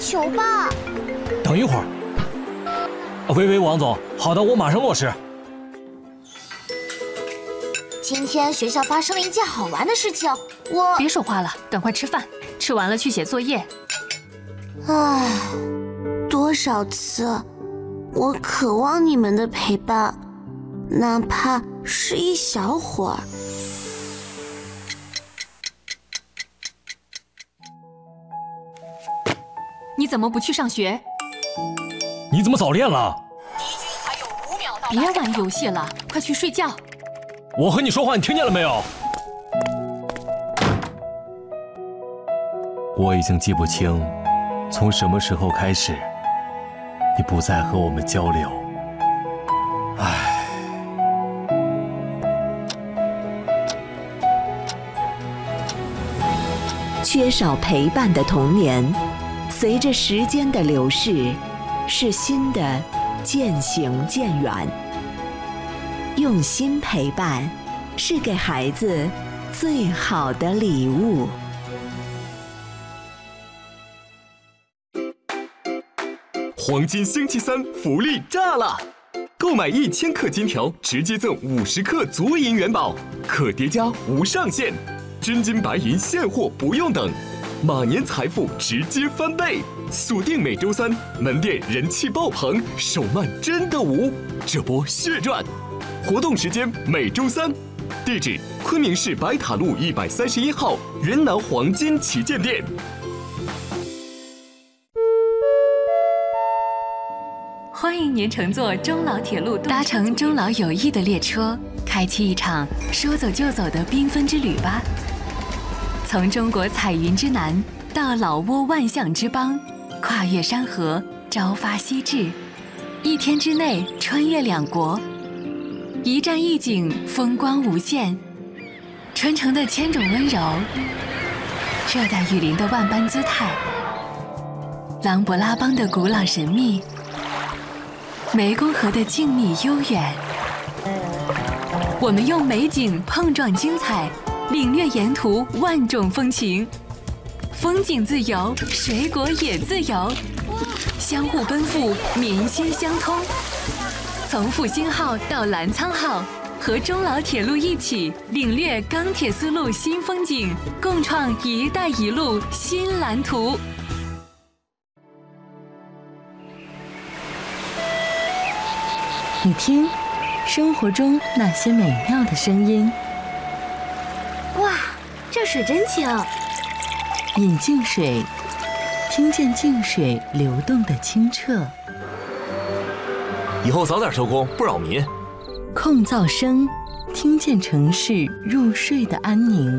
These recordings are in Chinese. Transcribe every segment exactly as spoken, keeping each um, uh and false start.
球吧。 等一会儿。喂喂，王总，好的，我马上落实。 今天学校发生了一件好玩的事情，我别说话了，赶快吃饭，吃完了去写作业。 唉，多少次，我渴望你们的陪伴，哪怕是一小会儿。 你怎么不去上学？ 你怎么早恋了？ 别玩游戏了，快去睡觉。 我和你说话，你听见了没有？我已经记不清，从什么时候开始，你不再和我们交流。唉。 缺少陪伴的童年，随着时间的流逝，是新的渐行渐远。用心陪伴，是给孩子最好的礼物。 黄金星期三福利炸了！购买一千克金条，直接赠五十克足银元宝，可叠加无上限，真金白银现货不用等，马年财富直接翻倍！锁定每周三，门店人气爆棚，手慢真的无，这波血赚！活动时间每周三，地址昆明市白塔路一百三十一号云南黄金旗舰店。 欢迎您乘坐中老铁路，搭乘中老友谊的列车，开启一场说走就走的缤纷之旅吧。从中国彩云之南到老挝万象之邦，跨越山河，朝发夕至，一天之内穿越两国。一站一景，风光无限；传承的千种温柔，热带雨林的万般姿态，琅勃拉邦的古老神秘，湄公河的静谧悠远。我们用美景碰撞精彩，领略沿途万种风情。风景自由，水果也自由，相互奔赴，民心相通。从复兴号到澜沧号，和中老铁路一起领略钢铁丝路新风景，共创“一带一路”新蓝图。 你听，生活中那些美妙的声音。 哇，这水真清！ 饮净水，听见净水流动的清澈。 以后早点收工，不扰民。 控噪声，听见城市入睡的安宁。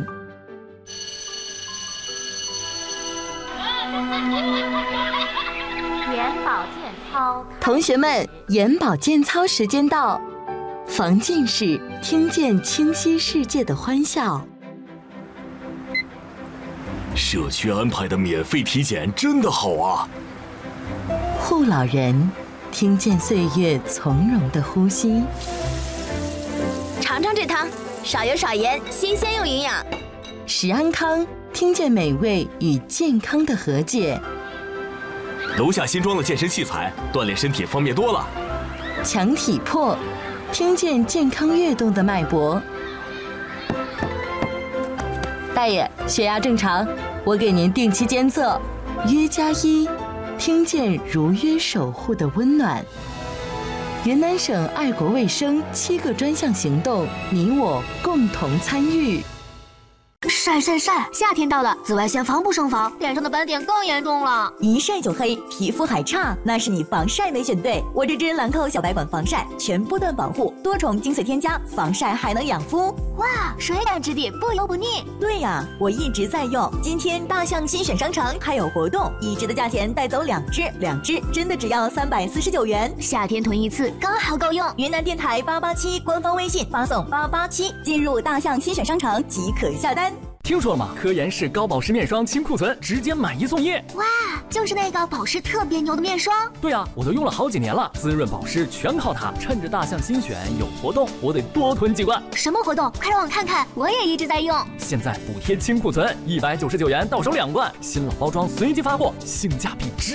眼保健操， 同学们，眼保健操时间到，防近视，听见清晰世界的欢笑。 社区安排的免费体检真的好啊！ 护老人，听见岁月从容的呼吸。 尝尝这汤，少油少盐，新鲜又营养。 食安康，听见美味与健康的和解。 楼下新装的健身器材，锻炼身体方便多了。 强体魄，听见健康跃动的脉搏。大爷，血压正常，我给您定期监测。约加一，听见如约守护的温暖。云南省爱国卫生七个专项行动，你我共同参与。 晒晒晒！夏天到了，紫外线防不胜防，脸上的斑点更严重了。 一晒就黑，皮肤还差，那是你防晒没选对。我这支兰蔻小白管防晒，全波段保护，多重精粹添加，防晒还能养肤。 哇，水感质地，不油不腻。 对呀，我一直在用。今天大象新选商城还有活动，一支的价钱带走两支，两支真的只要三百四十九元。 夏天囤一次刚好够用。 云南电台八八七官方微信发送八八七，进入大象新选商城即可下单。 听说了吗？科颜氏高保湿面霜清库存，直接买一送一。 哇，就是那个保湿特别牛的面霜。 对啊，我都用了好几年了，滋润保湿全靠它。趁着大象新选有活动，我得多囤几罐。 什么活动？快让我看看，我也一直在用。 现在补贴清库存，一百九十九元到手两罐，新老包装随机发货，性价比值。